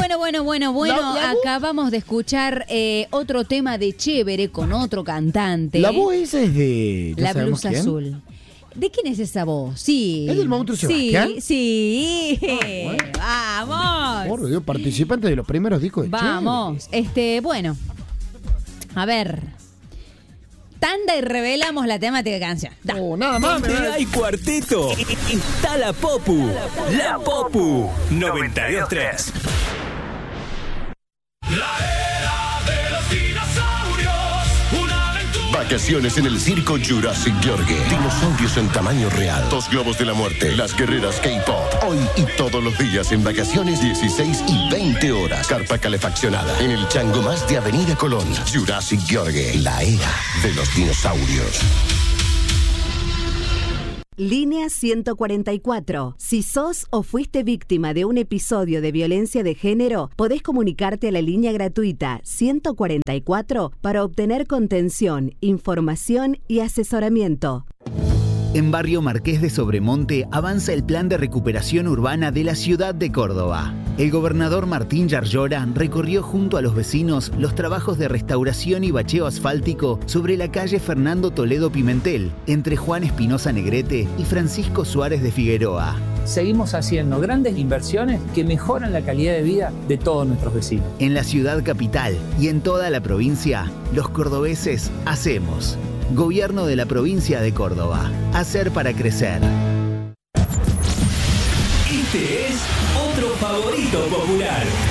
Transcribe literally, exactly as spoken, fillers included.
bueno, bueno, bueno, bueno. La- la voz- Acabamos de escuchar eh, otro tema de Chévere con otro cantante. La voz esa es de... ¿ya La sabemos blusa quién? azul. ¿De quién es esa voz? Sí. ¿Es del Monstruo Sí, Sebastián? sí. bueno. Vamos. Por Dios, participante de los primeros discos de Vamos. Este, bueno. A ver. Tanda y revelamos la temática de canción. Da. Chévere. Oh, nada más. me Donde va- hay cuarteto, está la Popu. La Popu noventa y dos tres. Vacaciones en el circo Jurassic George. Dinosaurios en tamaño real. Dos globos de la muerte. Las guerreras K-pop. Hoy y todos los días en vacaciones, dieciséis y veinte horas. Carpa calefaccionada. En el Chango Más de Avenida Colón. Jurassic George. La era de los dinosaurios. Línea ciento cuarenta y cuatro. Si sos o fuiste víctima de un episodio de violencia de género, podés comunicarte a la línea gratuita ciento cuarenta y cuatro para obtener contención, información y asesoramiento. En Barrio Marqués de Sobremonte avanza el plan de recuperación urbana de la ciudad de Córdoba. El gobernador Martín Yarlora recorrió junto a los vecinos los trabajos de restauración y bacheo asfáltico sobre la calle Fernando Toledo Pimentel, entre Juan Espinosa Negrete y Francisco Suárez de Figueroa. Seguimos haciendo grandes inversiones que mejoran la calidad de vida de todos nuestros vecinos. En la ciudad capital y en toda la provincia, los cordobeses hacemos. Gobierno de la provincia de Córdoba. Hacer para crecer. Este es otro favorito popular.